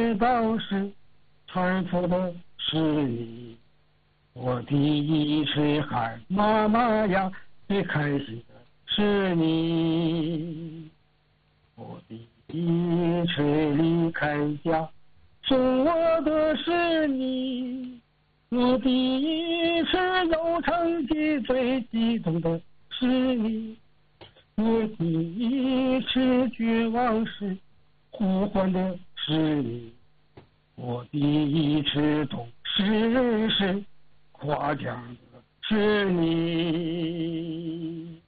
知道是穿错的是你。我第一次喊妈妈呀，最开心的是你。我第一次离开家，送我的是你。我第一次有成绩，最激动的是你。我第一次绝望时，呼唤的是你。我第一次懂事时，夸奖的是你。